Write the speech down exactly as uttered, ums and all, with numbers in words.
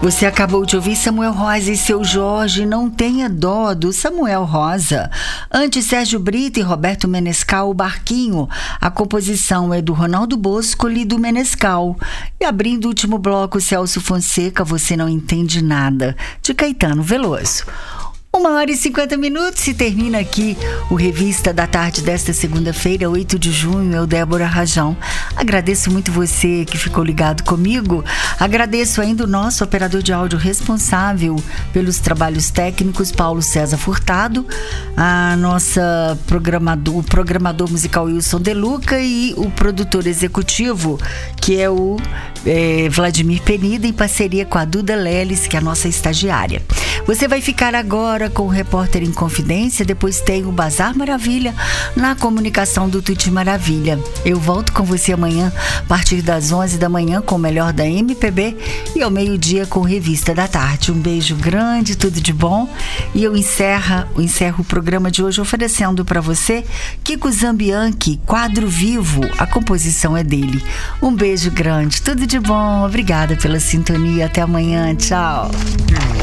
Você acabou de ouvir Samuel Rosa e Seu Jorge, Não Tenha Dó, do Samuel Rosa. Antes, Sérgio Brito e Roberto Menescal, O Barquinho. A composição é do Ronaldo Boscoli e do Menescal. E abrindo o último bloco, Celso Fonseca, Você Não Entende Nada, de Caetano Veloso. Uma hora e cinquenta minutos e termina aqui o Revista da Tarde desta segunda-feira, oito de junho. Eu, Débora Rajão, agradeço muito você que ficou ligado comigo. Agradeço ainda o nosso operador de áudio responsável pelos trabalhos técnicos, Paulo César Furtado, a nossa programador, o programador musical Wilson Deluca e o produtor executivo, que é o é, Vladimir Penida, em parceria com a Duda Leles, que é a nossa estagiária. Você vai ficar agora com o Repórter em Confidência, depois tem o Bazar Maravilha na comunicação do Tuti Maravilha. Eu volto com você amanhã a partir das onze da manhã com o melhor da M P B e ao meio-dia com Revista da Tarde. Um beijo grande, tudo de bom, e eu encerro, eu encerro o programa de hoje oferecendo para você Kiko Zambianchi, Quadro Vivo, a composição é dele. Um beijo grande, tudo de bom, obrigada pela sintonia, até amanhã, tchau.